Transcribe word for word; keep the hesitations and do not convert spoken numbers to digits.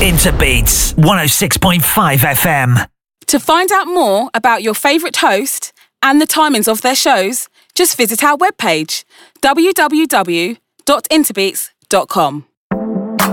Interbeats one oh six point five F M. To find out more about your favourite host and the timings of their shows, just visit our webpage, w w w dot interbeats dot com.